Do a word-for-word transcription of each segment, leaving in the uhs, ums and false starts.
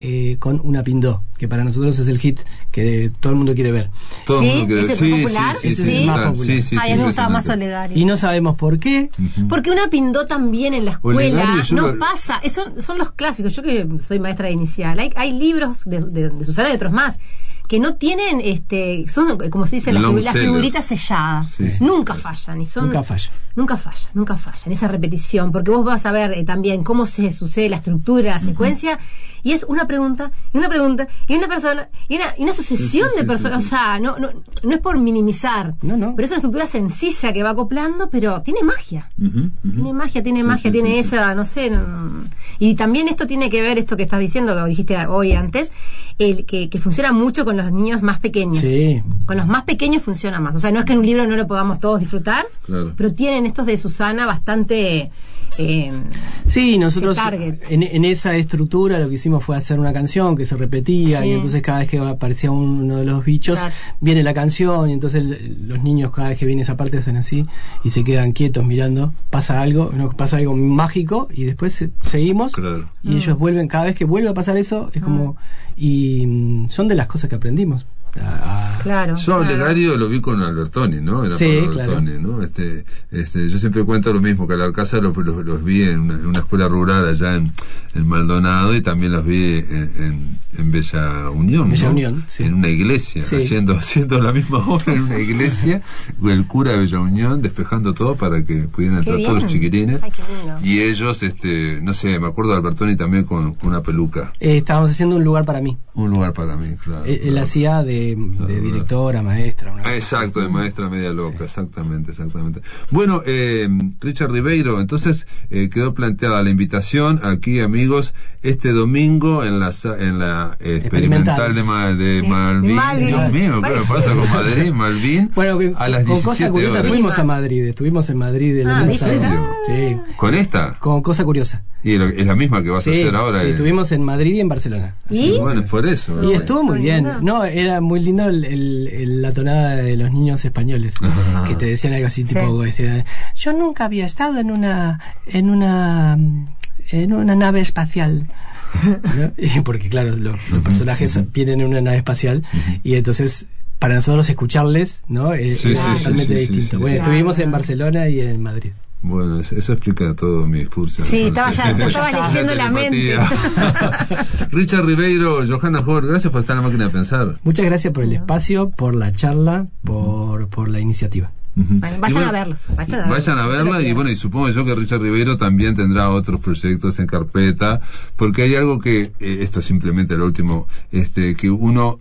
Eh, con Una Pindó, que para nosotros es el hit que todo el mundo quiere ver. Todo ¿Sí? el mundo quiere ver. ¿Es el Sí, popular? sí, sí, Ese sí, es el más sí, popular. sí, sí, Ay, a mí me gustaba más impresionante. Olegario. Y no sabemos por qué. Porque Una Pindó también en la escuela Olegario, yo no lo- pasa. Eso, son los clásicos. Yo que soy maestra de inicial. Hay, hay libros de, de, de Susana y otros más que no tienen, este, son como se dice, las, Long figu- las seller. figuritas selladas. Sí, sí. Nunca fallan. Y son, Nunca falla. Nunca falla, nunca falla. En esa repetición. Porque vos vas a ver eh, también cómo se sucede la estructura, la secuencia. Y es una pregunta, y una pregunta, y una persona, y una, y una sucesión Sí, sí, de sí, personas. sí, sí. O sea, no, no, no es por minimizar. No, no. Pero es una estructura sencilla que va acoplando, pero tiene magia. Ujú, ujú. Tiene magia, tiene Sí, magia, sí, tiene sí, sí. esa, no sé. no- Y también esto tiene que ver, esto que estás diciendo, que dijiste hoy antes, el que, que funciona mucho con los niños más pequeños. Sí. Con los más pequeños funciona más. O sea, no es que en un libro no lo podamos todos disfrutar, Claro. pero tienen estos de Susana bastante... Eh, Sí, nosotros Ese target. en, en esa estructura lo que hicimos fue hacer una canción que se repetía Sí. y entonces cada vez que aparecía uno de los bichos Claro. viene la canción y entonces el- los niños cada vez que viene esa parte hacen así y se quedan quietos mirando, pasa algo, no, pasa algo mágico y después se- seguimos Claro. y ellos vuelven, cada vez que vuelve a pasar eso es como y mm, son de las cosas que aprendimos. A- a- claro. Yo a claro. Olegario lo vi con Albertoni, ¿no? Era Sí, por claro. Albertoni, ¿no? Este, este, yo siempre cuento lo mismo, que al Alcázar los, los, los vi en una, en una escuela rural allá en, en Maldonado y también los vi en, en, en Bella Unión, Bella ¿no? Unión, sí. En una iglesia, Sí. haciendo, haciendo la misma obra en una iglesia, el cura de Bella Unión despejando todo para que pudieran Qué entrar todos los bien. chiquilines. Ay, qué lindo. Y ellos, este, no sé, me acuerdo de Albertoni también con, con una peluca. eh, estábamos haciendo un lugar para mí. Un lugar para mí, claro. Él, él claro. hacía de, de directora, maestra. Una Ah, exacto, de maestra media loca, exactamente, exactamente. Bueno, eh, Richard Ribeiro, entonces eh, quedó planteada la invitación aquí, amigos, este domingo en la sa- en la eh, experimental Experimental. de, Ma- de Malvin. Malvin. Dios mío, ¿qué me pasa con Madrid? Malvin. Bueno, que, a las con Cosa diecisiete Curiosa horas. fuimos a Madrid, estuvimos en Madrid el Ah, año ¿viste? pasado. Sí, ¿Con esta? con Cosa Curiosa. Y lo- es la misma que vas a Sí, hacer ahora. sí, eh. estuvimos en Madrid y en Barcelona. ¿Y? Bueno, es por eso. Y ¿no? estuvo muy Muy bien. lindo. No, era muy lindo el, el- el- la tonada de los niños españoles Ah. que te decían algo así Sí. tipo, este, yo nunca había estado en una en una en una nave espacial. ¿No? Y porque claro, lo- los personajes vienen en una nave espacial y entonces para nosotros escucharles, ¿no? Es, Sí, es sí, totalmente sí, sí, distinto. sí, bueno, sí. estuvimos en Claro. Barcelona y en Madrid. Bueno, eso, eso explica todo mi furcia. Sí, estaba ya- ya estabas leyendo la mente. Richard Ribeiro, Johanna Howard, gracias por estar en la máquina de pensar. Muchas gracias por el espacio, por la charla, por, por la iniciativa. Ujú. Bueno, vayan Y bueno, a verlos, vayan a verlos. Vayan a verla y bueno, y supongo yo que Richard Ribeiro también tendrá otros proyectos en carpeta, porque hay algo que, eh, esto es simplemente lo último, este, que uno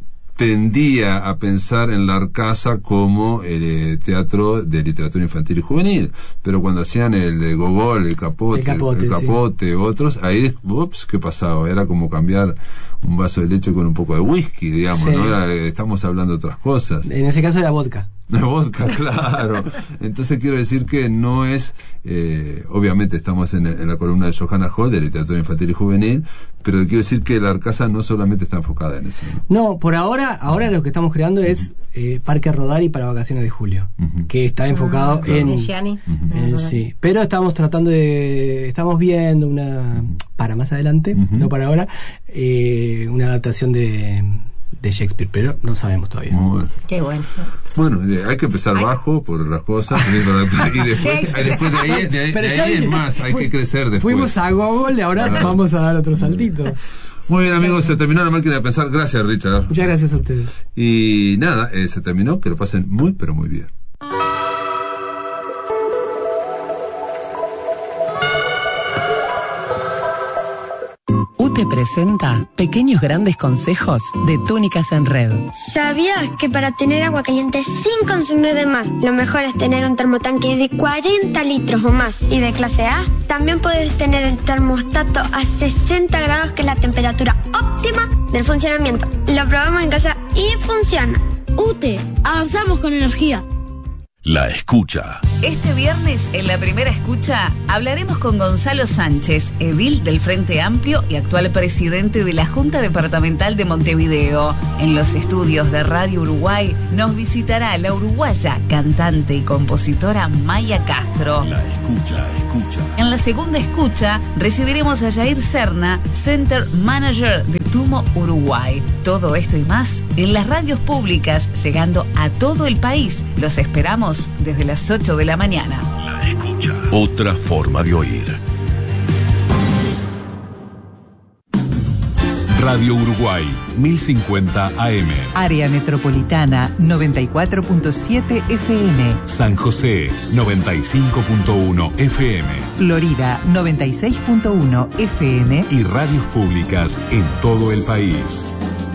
tendía a pensar en la Arcasa como el eh, teatro de literatura infantil y juvenil, pero cuando hacían el de Gogol, el Capote, El Capote, el Capote, otros, ahí, ups, ¿qué pasaba? Era como cambiar un vaso de leche con un poco de whisky, digamos, Sí. ¿no? Era, eh, estamos hablando de otras cosas. En ese caso era vodka. De vodka, claro. Entonces quiero decir que no es, eh, obviamente estamos en, en la columna de Johanna Hall, de literatura infantil y juvenil, pero quiero decir que la Arcasa no solamente está enfocada en eso, ¿no? No, por ahora, ahora lo que estamos creando es eh, Parque Rodari para vacaciones de julio, Ujú. que está enfocado Claro. en, De Gianni. en- sí, pero estamos tratando de, estamos viendo una para más adelante, Ujú. no para ahora, eh, una adaptación de, de Shakespeare, pero no sabemos todavía. Muy bueno. Qué bueno. Bueno, eh, hay que empezar bajo por las cosas y después, y después de ahí, de ahí, Pero de ya ahí vi- es más, hay que crecer después. Fuimos a Google y ahora Claro. vamos a dar otro saltito. Muy bien, amigos, se terminó la máquina de pensar. Gracias, Richard. Muchas gracias a ustedes. Y nada, eh, se terminó, que lo pasen muy, pero muy bien. U T E presenta Pequeños Grandes Consejos de Túnicas en Red. ¿Sabías que para tener agua caliente sin consumir de más, lo mejor es tener un termotanque de cuarenta litros o más y de clase A? También puedes tener el termostato a sesenta grados, que es la temperatura óptima del funcionamiento. Lo probamos en casa y funciona. U T E, avanzamos con energía. La Escucha. Este viernes, en La Primera Escucha, hablaremos con Gonzalo Sánchez, edil del Frente Amplio y actual presidente de la Junta Departamental de Montevideo. En los estudios de Radio Uruguay nos visitará la uruguaya, cantante y compositora Maya Castro. La Escucha, escucha. En la segunda escucha, recibiremos a Jair Serna, Center Manager de Tumo Uruguay. Todo esto y más en las radios públicas, llegando a todo el país. Los esperamos desde las ocho de la mañana. La Escucha. Otra forma de oír. Radio Uruguay, mil cincuenta A M. Área Metropolitana, noventa y cuatro punto siete F M. San José, noventa y cinco punto uno F M. Florida, noventa y seis punto uno F M. Y radios públicas en todo el país.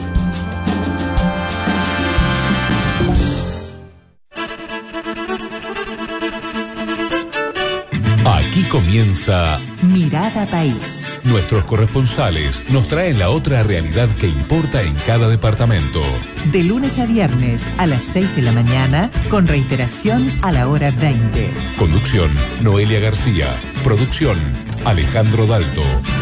Aquí comienza Mirada País. Nuestros corresponsales nos traen la otra realidad que importa en cada departamento. De lunes a viernes a las seis de la mañana, con reiteración a la hora veinte. Conducción, Noelia García. Producción, Alejandro Dalto.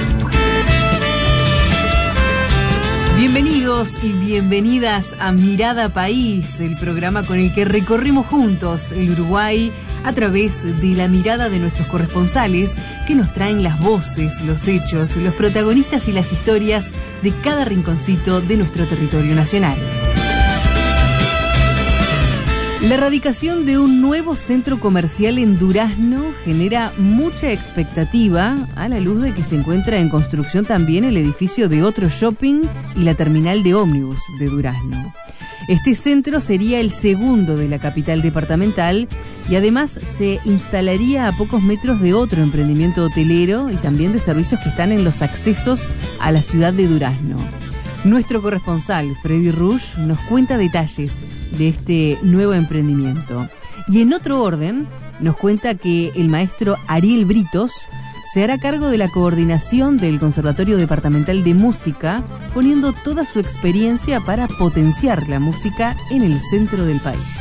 Bienvenidos y bienvenidas a Mirada País, el programa con el que recorremos juntos el Uruguay a través de la mirada de nuestros corresponsales que nos traen las voces, los hechos, los protagonistas y las historias de cada rinconcito de nuestro territorio nacional. La erradicación de un nuevo centro comercial en Durazno genera mucha expectativa a la luz de que se encuentra en construcción también el edificio de otro shopping y la terminal de ómnibus de Durazno. Este centro sería el segundo de la capital departamental y además se instalaría a pocos metros de otro emprendimiento hotelero y también de servicios que están en los accesos a la ciudad de Durazno. Nuestro corresponsal, Freddy Rush, nos cuenta detalles de este nuevo emprendimiento. Y en otro orden, nos cuenta que el maestro Ariel Britos se hará cargo de la coordinación del Conservatorio Departamental de Música, poniendo toda su experiencia para potenciar la música en el centro del país.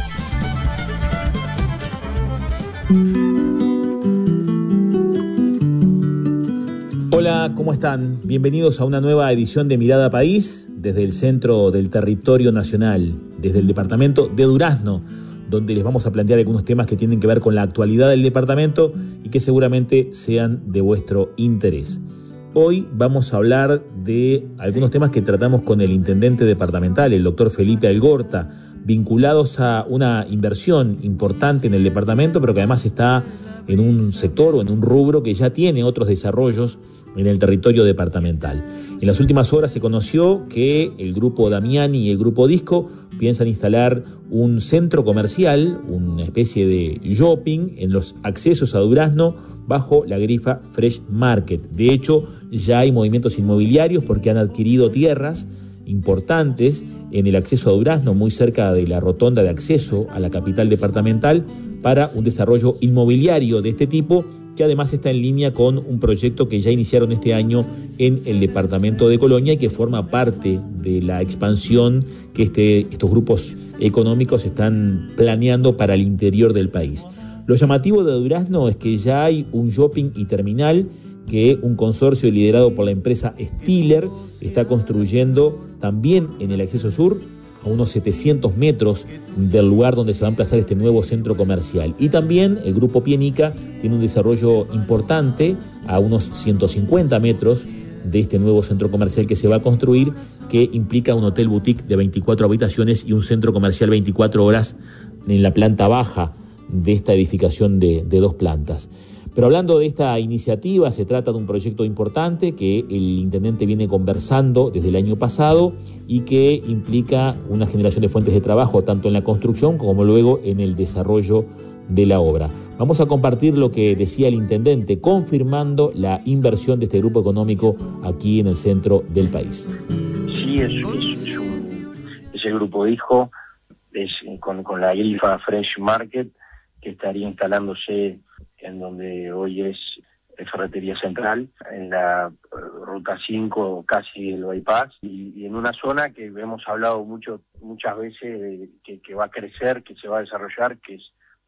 Hola, ¿cómo están? Bienvenidos a una nueva edición de Mirada País, desde el centro del territorio nacional, desde el departamento de Durazno, donde les vamos a plantear algunos temas que tienen que ver con la actualidad del departamento y que seguramente sean de vuestro interés. Hoy vamos a hablar de algunos temas que tratamos con el intendente departamental, el doctor Felipe Algorta, vinculados a una inversión importante en el departamento, pero que además está en un sector o en un rubro que ya tiene otros desarrollos en el territorio departamental. En las últimas horas se conoció que el grupo Damiani y el grupo Disco piensan instalar un centro comercial, una especie de shopping en los accesos a Durazno bajo la grifa Fresh Market. De hecho, ya hay movimientos inmobiliarios porque han adquirido tierras importantes en el acceso a Durazno, muy cerca de la rotonda de acceso a la capital departamental, para un desarrollo inmobiliario de este tipo, que además está en línea con un proyecto que ya iniciaron este año en el departamento de Colonia y que forma parte de la expansión que este, estos grupos económicos están planeando para el interior del país. Lo llamativo de Durazno es que ya hay un shopping y terminal que un consorcio liderado por la empresa Stiller está construyendo también en el acceso sur, a unos setecientos metros del lugar donde se va a emplazar este nuevo centro comercial. Y también el Grupo Pienica tiene un desarrollo importante a unos ciento cincuenta metros de este nuevo centro comercial que se va a construir, que implica un hotel boutique de veinticuatro habitaciones y un centro comercial veinticuatro horas en la planta baja de esta edificación de, de dos plantas. Pero hablando de esta iniciativa, se trata de un proyecto importante que el intendente viene conversando desde el año pasado y que implica una generación de fuentes de trabajo tanto en la construcción como luego en el desarrollo de la obra. Vamos a compartir lo que decía el intendente, confirmando la inversión de este grupo económico aquí en el centro del país. Sí, es, es, es un, ese grupo dijo, es con, con la grifa Fresh Market, que estaría instalándose en donde hoy es Ferretería Central, en la Ruta cinco, casi el bypass, y, y en una zona que hemos hablado mucho muchas veces de, que, que va a crecer, que se va a desarrollar, que es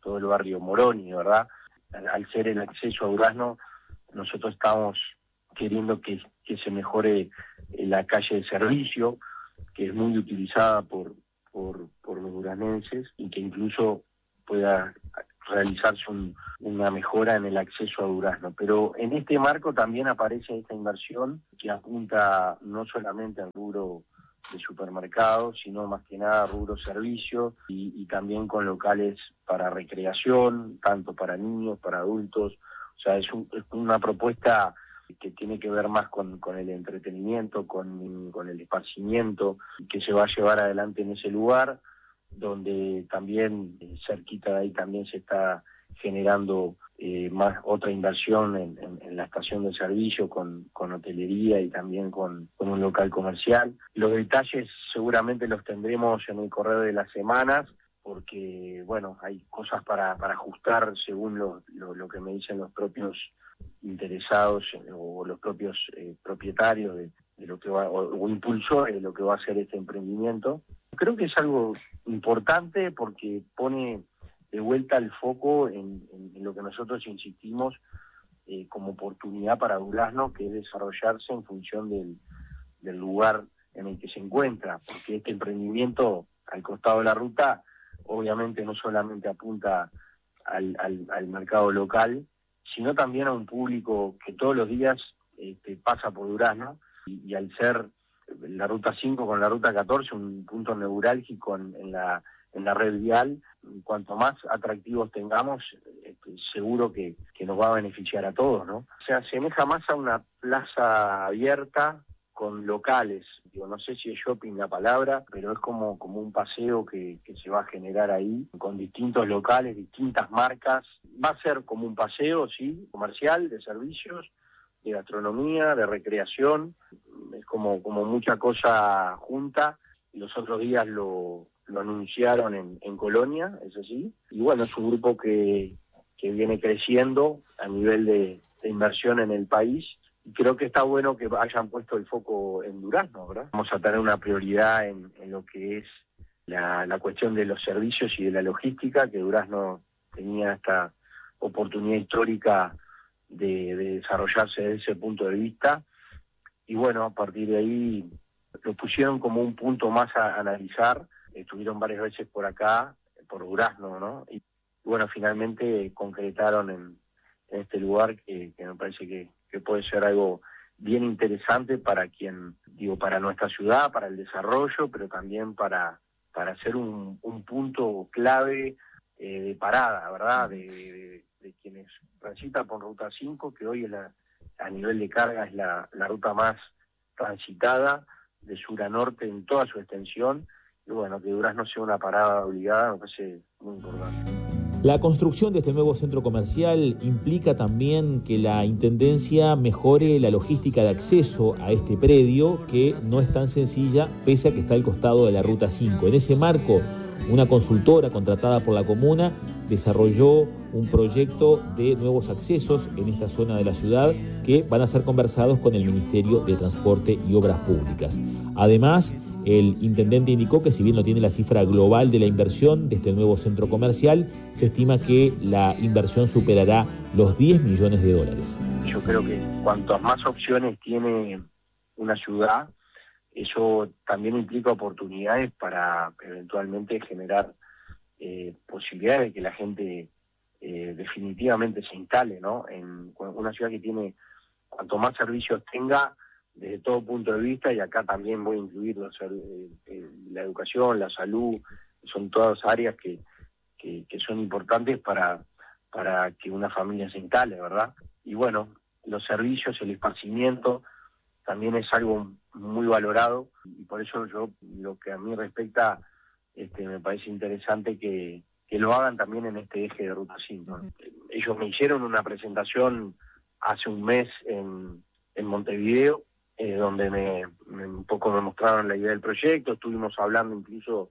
todo el barrio Moroni, ¿verdad? Al, al ser el acceso a Durazno, nosotros estamos queriendo que, que se mejore la calle de servicio, que es muy utilizada por, por, por los duraznenses, y que incluso pueda realizarse un, una mejora en el acceso a Durazno. Pero en este marco también aparece esta inversión que apunta no solamente al rubro de supermercados, sino más que nada rubro servicios y, y también con locales para recreación, tanto para niños, para adultos. O sea, es, un, es una propuesta que tiene que ver más con, con el entretenimiento, con, con el esparcimiento, que se va a llevar adelante en ese lugar, donde también cerquita de ahí también se está generando eh, más otra inversión en, en, en la estación de servicio con, con hotelería y también con, con un local comercial. Los detalles seguramente los tendremos en el correo de las semanas, porque bueno, hay cosas para, para ajustar según lo, lo, lo que me dicen los propios interesados o los propios eh, propietarios de, de lo que va, o, o impulsores de lo que va a ser este emprendimiento. Creo que es algo importante porque pone de vuelta el foco en, en, en lo que nosotros insistimos eh, como oportunidad para Durazno, que es desarrollarse en función del, del lugar en el que se encuentra, porque este emprendimiento al costado de la ruta obviamente no solamente apunta al, al, al mercado local, sino también a un público que todos los días este, pasa por Durazno, y, y al ser la ruta cinco con la ruta catorce un punto neurálgico en, en la en la red vial, cuanto más atractivos tengamos, este, seguro que, que nos va a beneficiar a todos, ¿no? Se asemeja más a una plaza abierta con locales. Digo, no sé si es shopping la palabra, pero es como, como un paseo que, que se va a generar ahí, con distintos locales, distintas marcas. Va a ser como un paseo, sí, comercial, de servicios, de gastronomía, de recreación. Es como, como mucha cosa junta. Los otros días lo, lo anunciaron en, en Colonia, eso sí. Y bueno, es un grupo que, que viene creciendo a nivel de, de inversión en el país. Y creo que está bueno que hayan puesto el foco en Durazno, ¿verdad? Vamos a tener una prioridad en, en lo que es la, la cuestión de los servicios y de la logística, que Durazno tenía esta oportunidad histórica de, de desarrollarse desde ese punto de vista. Y bueno, a partir de ahí lo pusieron como un punto más a analizar. Estuvieron varias veces por acá, por Durazno, ¿no? Y bueno, finalmente concretaron en, en este lugar que, que me parece que, que puede ser algo bien interesante para quien, digo, para nuestra ciudad, para el desarrollo, pero también para, para ser un, un punto clave eh, de parada, ¿verdad? De, de, de quienes transitan por Ruta cinco, que hoy es la, a nivel de carga es la, la ruta más transitada de sur a norte en toda su extensión. Y bueno, que Durazno sea una parada obligada me parece muy importante. La construcción de este nuevo centro comercial implica también que la Intendencia mejore la logística de acceso a este predio, que no es tan sencilla pese a que está al costado de la Ruta cinco. En ese marco, una consultora contratada por la comuna desarrolló un proyecto de nuevos accesos en esta zona de la ciudad que van a ser conversados con el Ministerio de Transporte y Obras Públicas. Además, el intendente indicó que si bien no tiene la cifra global de la inversión de este nuevo centro comercial, se estima que la inversión superará los diez millones de dólares. Yo creo que cuantas más opciones tiene una ciudad, eso también implica oportunidades para eventualmente generar eh, posibilidades de que la gente eh, definitivamente se instale, ¿no? En una ciudad que tiene, cuanto más servicios tenga, desde todo punto de vista, y acá también voy a incluir los, eh, eh, la educación, la salud, son todas áreas que, que, que son importantes para, para que una familia se instale, ¿verdad? Y bueno, los servicios, el esparcimiento, también es algo muy valorado, y por eso yo, lo que a mí respecta, este, me parece interesante que, que lo hagan también en este eje de Ruta cinco, ¿no? Ellos me hicieron una presentación hace un mes en, en Montevideo, Eh, donde me, me un poco me mostraron la idea del proyecto. Estuvimos hablando incluso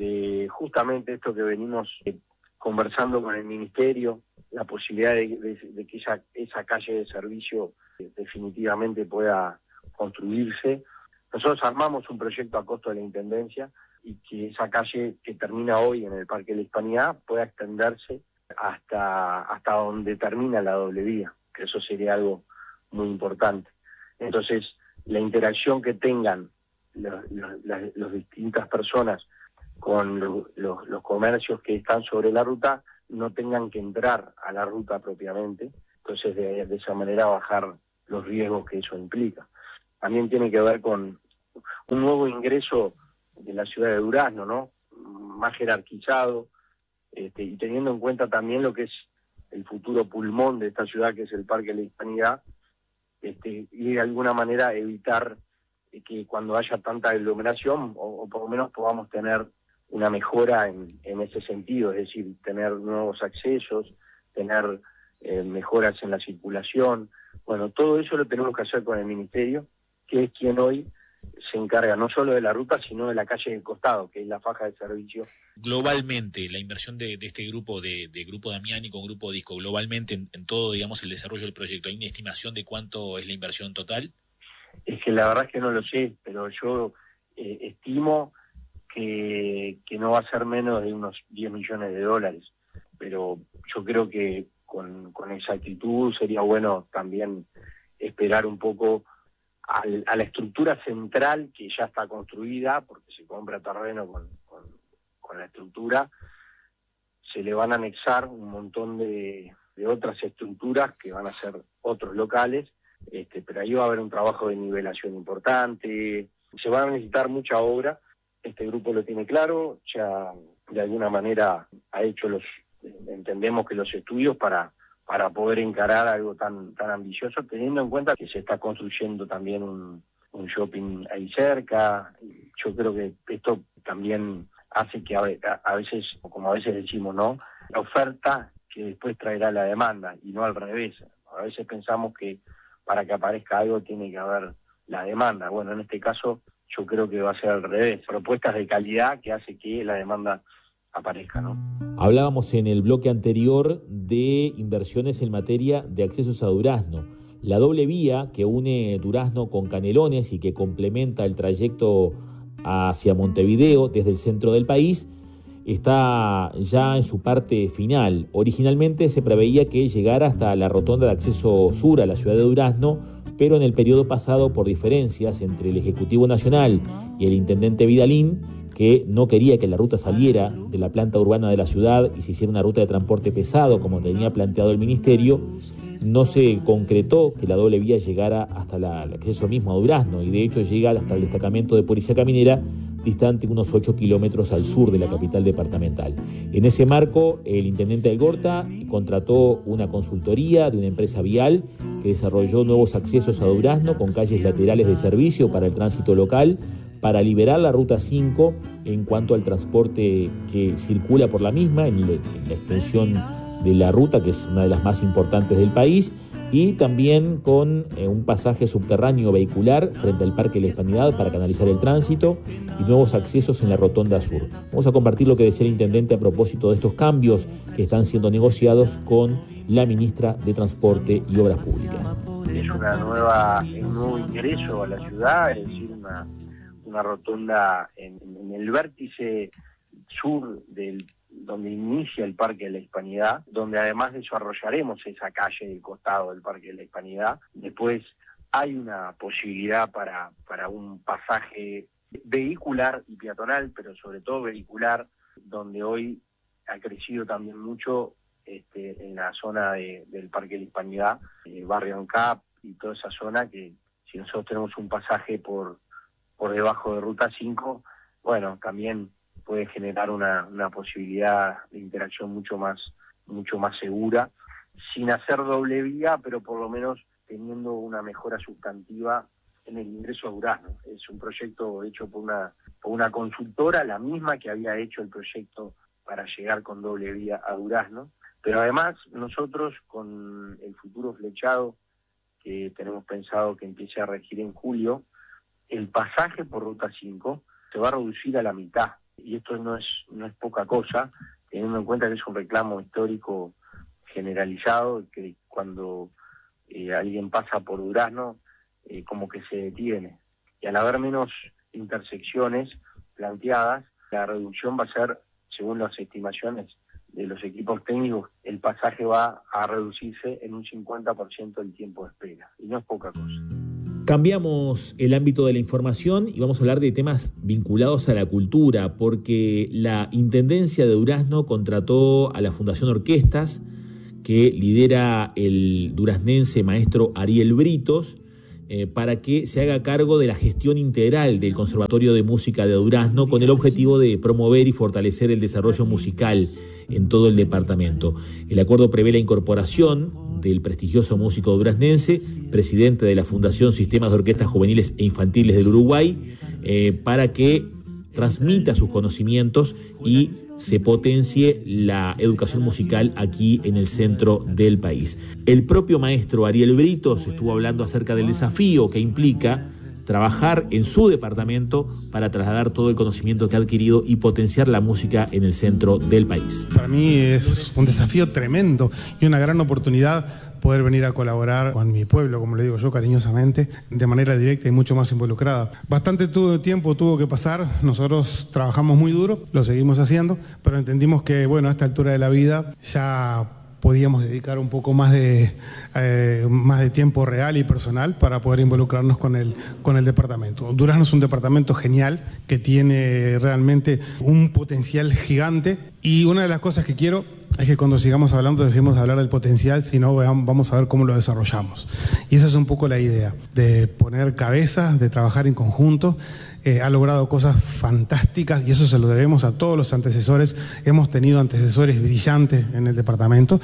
de justamente esto que venimos eh, conversando con el Ministerio, la posibilidad de, de, de que esa, esa calle de servicio eh, definitivamente pueda construirse. Nosotros armamos un proyecto a costo de la Intendencia, y que esa calle que termina hoy en el Parque de la Hispanidad pueda extenderse hasta, hasta donde termina la doble vía, que eso sería algo muy importante. Entonces, la interacción que tengan los, los, las los distintas personas con los, los, los comercios que están sobre la ruta no tengan que entrar a la ruta propiamente, entonces de, de esa manera bajar los riesgos que eso implica. También tiene que ver con un nuevo ingreso de la ciudad de Durazno, ¿no? Más jerarquizado, este, y teniendo en cuenta también lo que es el futuro pulmón de esta ciudad, que es el Parque de la Hispanidad, este, y de alguna manera evitar que cuando haya tanta aglomeración, o, o por lo menos podamos tener una mejora en, en ese sentido, es decir, tener nuevos accesos, tener eh, mejoras en la circulación. Bueno, todo eso lo tenemos que hacer con el Ministerio, que es quien hoy se encarga no solo de la ruta, sino de la calle del costado, que es la faja de servicio. Globalmente, la inversión de, de este grupo, de, de Grupo Damiani con Grupo Disco, globalmente en, en todo, digamos, el desarrollo del proyecto, ¿hay una estimación de cuánto es la inversión total? Es que la verdad es que no lo sé, pero yo eh, estimo que, que no va a ser menos de unos diez millones de dólares, pero yo creo que con, con exactitud sería bueno también esperar un poco al, a la estructura central que ya está construida, porque se compra terreno con, con, con la estructura, se le van a anexar un montón de, de otras estructuras que van a ser otros locales, este, pero ahí va a haber un trabajo de nivelación importante, se va a necesitar mucha obra. Este grupo lo tiene claro, ya de alguna manera ha hecho los, entendemos que los estudios para, para poder encarar algo tan, tan ambicioso, teniendo en cuenta que se está construyendo también un, un shopping ahí cerca. Yo creo que esto también hace que a, a veces, como a veces decimos, ¿no?, la oferta que después traerá la demanda, y no al revés. A veces pensamos que para que aparezca algo tiene que haber la demanda. Bueno, en este caso yo creo que va a ser al revés, propuestas de calidad que hace que la demanda aparezca, ¿no? Hablábamos en el bloque anterior de inversiones en materia de accesos a Durazno. La doble vía que une Durazno con Canelones y que complementa el trayecto hacia Montevideo desde el centro del país está ya en su parte final. Originalmente se preveía que llegara hasta la rotonda de acceso sur a la ciudad de Durazno, pero en el periodo pasado, por diferencias entre el Ejecutivo Nacional y el Intendente Vidalín, que no quería que la ruta saliera de la planta urbana de la ciudad y se hiciera una ruta de transporte pesado como tenía planteado el Ministerio, no se concretó que la doble vía llegara hasta la, el acceso mismo a Durazno, y de hecho llega hasta el destacamento de Policía Caminera, distante unos ocho kilómetros al sur de la capital departamental. En ese marco, el intendente Algorta contrató una consultoría de una empresa vial que desarrolló nuevos accesos a Durazno con calles laterales de servicio para el tránsito local, para liberar la ruta cinco en cuanto al transporte que circula por la misma, en la extensión de la ruta, que es una de las más importantes del país, y también con eh, un pasaje subterráneo vehicular frente al Parque de la Hispanidad para canalizar el tránsito y nuevos accesos en la Rotonda Sur. Vamos a compartir lo que decía el intendente a propósito de estos cambios que están siendo negociados con la ministra de Transporte y Obras Públicas. Es una nueva, un nuevo ingreso a la ciudad, es decir, una, una rotonda en, en el vértice sur del donde inicia el Parque de la Hispanidad, donde además desarrollaremos esa calle del costado del Parque de la Hispanidad. Después hay una posibilidad para, para un pasaje vehicular y peatonal, pero sobre todo vehicular, donde hoy ha crecido también mucho este, en la zona de, del Parque de la Hispanidad, el barrio ANCAP y toda esa zona, que si nosotros tenemos un pasaje por, por debajo de Ruta cinco, bueno, también puede generar una, una posibilidad de interacción mucho más, mucho más segura, sin hacer doble vía, pero por lo menos teniendo una mejora sustantiva en el ingreso a Durazno. Es un proyecto hecho por una, por una consultora, la misma que había hecho el proyecto para llegar con doble vía a Durazno, pero además nosotros con el futuro flechado que tenemos pensado que empiece a regir en julio, el pasaje por Ruta cinco se va a reducir a la mitad. Y esto no es no es poca cosa, teniendo en cuenta que es un reclamo histórico generalizado, que cuando eh, alguien pasa por Durazno, eh, como que se detiene. Y al haber menos intersecciones planteadas, la reducción va a ser, según las estimaciones, de los equipos técnicos, el pasaje va a reducirse en un cincuenta por ciento del tiempo de espera, y no es poca cosa. Cambiamos el ámbito de la información y vamos a hablar de temas vinculados a la cultura, porque la Intendencia de Durazno contrató a la Fundación Orquestas, que lidera el duraznense maestro Ariel Britos, eh, para que se haga cargo de la gestión integral del Conservatorio de Música de Durazno, con el objetivo de promover y fortalecer el desarrollo musical en todo el departamento. El acuerdo prevé la incorporación del prestigioso músico duraznense, presidente de la Fundación Sistemas de Orquestas Juveniles e Infantiles del Uruguay, eh, para que transmita sus conocimientos y se potencie la educación musical aquí en el centro del país. El propio maestro Ariel Britos estuvo hablando acerca del desafío que implica trabajar en su departamento para trasladar todo el conocimiento que ha adquirido y potenciar la música en el centro del país. Para mí es un desafío tremendo y una gran oportunidad poder venir a colaborar con mi pueblo, como le digo yo cariñosamente, de manera directa y mucho más involucrada. Bastante tuvo, tiempo tuvo que pasar, nosotros trabajamos muy duro, lo seguimos haciendo, pero entendimos que, bueno, a esta altura de la vida ya podíamos dedicar un poco más de eh, más de tiempo real y personal para poder involucrarnos con el, con el departamento. Durazno es un departamento genial que tiene realmente un potencial gigante, y una de las cosas que quiero es que cuando sigamos hablando dejemos de hablar del potencial, sino vamos a ver cómo lo desarrollamos. Y esa es un poco la idea, de poner cabezas, de trabajar en conjunto. Eh, ha logrado cosas fantásticas y eso se lo debemos a todos los antecesores. Hemos tenido antecesores brillantes en el departamento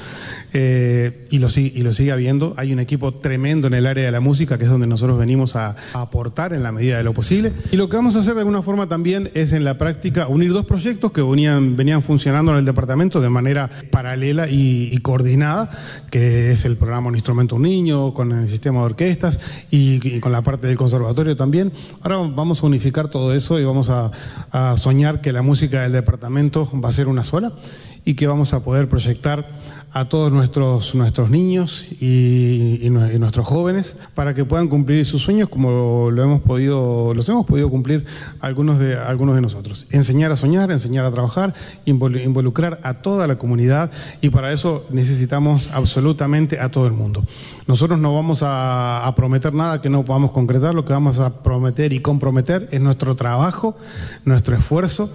eh, y, lo, y lo sigue habiendo. Hay un equipo tremendo en el área de la música, que es donde nosotros venimos a, a aportar en la medida de lo posible. Y lo que vamos a hacer de alguna forma también es en la práctica unir dos proyectos que venían, venían funcionando en el departamento de manera paralela y, y coordinada, que es el programa Un Instrumento, un Niño, con el sistema de orquestas y, y con la parte del conservatorio también. Ahora vamos a unificar todo eso y vamos a, a soñar que la música del departamento va a ser una sola y que vamos a poder proyectar a todos nuestros, nuestros niños y, y, y nuestros jóvenes para que puedan cumplir sus sueños como lo hemos podido, los hemos podido cumplir algunos de, algunos de nosotros. Enseñar a soñar, enseñar a trabajar, involucrar a toda la comunidad, y para eso necesitamos absolutamente a todo el mundo. Nosotros no vamos a, a prometer nada que no podamos concretar, lo que vamos a prometer y comprometer es nuestro trabajo, nuestro esfuerzo,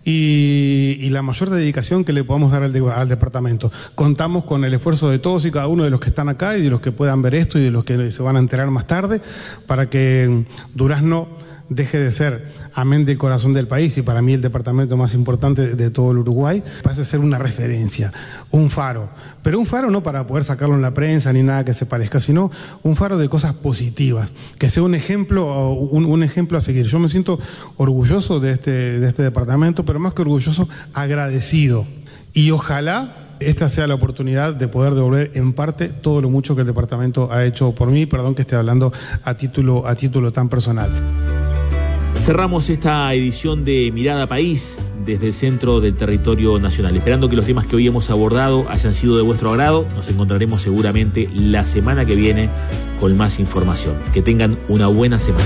Y, y la mayor dedicación que le podamos dar al, de, al departamento. Contamos con el esfuerzo de todos y cada uno de los que están acá y de los que puedan ver esto y de los que se van a enterar más tarde, para que Durazno deje de ser, amén del corazón del país y para mí el departamento más importante de todo el Uruguay, pase a ser una referencia, un faro. Pero un faro no para poder sacarlo en la prensa ni nada que se parezca, sino un faro de cosas positivas, que sea un ejemplo, un, un ejemplo a seguir. Yo me siento orgulloso de este, de este departamento, pero más que orgulloso, agradecido. Y ojalá esta sea la oportunidad de poder devolver en parte todo lo mucho que el departamento ha hecho por mí. Perdón que esté hablando a título, a título tan personal. Cerramos esta edición de Mirada País desde el centro del territorio nacional. Esperando que los temas que hoy hemos abordado hayan sido de vuestro agrado. Nos encontraremos seguramente la semana que viene con más información. Que tengan una buena semana.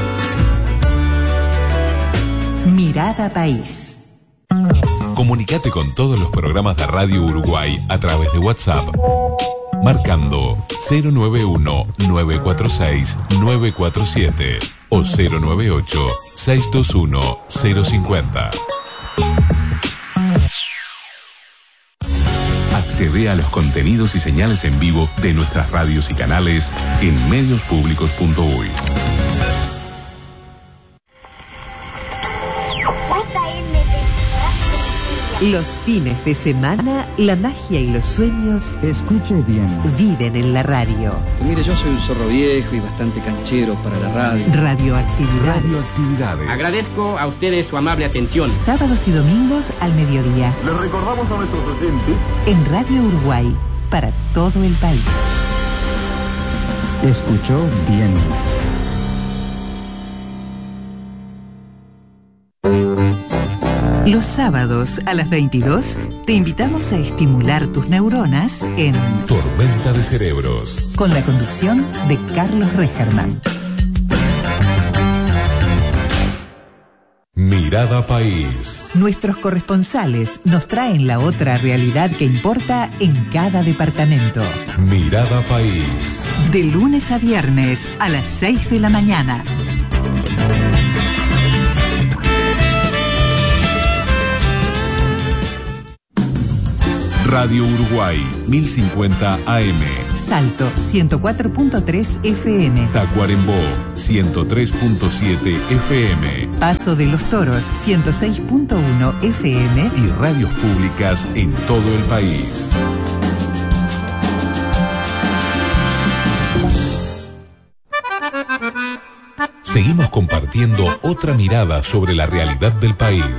Mirada País. Comunicate con todos los programas de Radio Uruguay a través de WhatsApp, marcando cero nueve uno, nueve cuatro seis, nueve cuatro siete o cero nueve ocho, seis dos uno, cero cinco cero. Accede a los contenidos y señales en vivo de nuestras radios y canales en medios públicos punto uy. Los fines de semana, la magia y los sueños, escuche bien, viven en la radio. Mire, yo soy un zorro viejo y bastante canchero para la radio. Radioactividades. Radioactividades. Agradezco a ustedes su amable atención. Sábados y domingos al mediodía. Les recordamos a nuestros oyentes en Radio Uruguay, para todo el país. Escuchó bien. Los sábados a las veintidós te invitamos a estimular tus neuronas en Tormenta de Cerebros, con la conducción de Carlos Regerman. Mira Mirada País. Nuestros corresponsales nos traen la otra realidad que importa en cada departamento. Mirada País. De lunes a viernes a las seis de la mañana. Radio Uruguay, mil cincuenta A M. Salto, ciento cuatro punto tres F M. Tacuarembó, ciento tres punto siete F M. Paso de los Toros, ciento seis punto uno F M. Y radios públicas en todo el país. Seguimos compartiendo otra mirada sobre la realidad del país.